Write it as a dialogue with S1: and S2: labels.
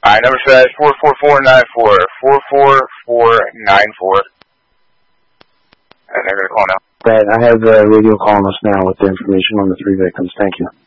S1: Alright, number says 44494. 44494. And they're going to call now.
S2: Right, I have the radio calling us now with the information on the 3 victims. Thank you.